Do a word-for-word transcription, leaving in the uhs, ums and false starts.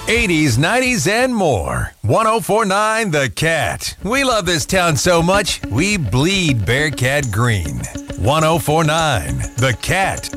eighties, nineties, and more. one oh four point nine The Cat. We love this town so much, we bleed Bearcat green. one oh four point nine The Cat.